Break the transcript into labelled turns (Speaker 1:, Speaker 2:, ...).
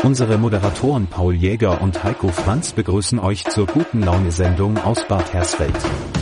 Speaker 1: Unsere Moderatoren Paul Jäger und Heiko Franz begrüßen euch zur guten Laune-Sendung aus Bad Hersfeld.